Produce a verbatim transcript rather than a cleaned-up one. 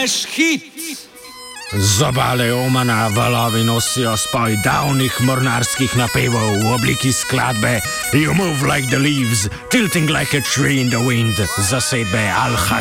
naš hit. Z obale Omana valovi nosijo spoj davnih mornarskih napevov v obliki skladbe You Move Like the Leaves, Tilting Like a Tree in the Wind, zasedbe Al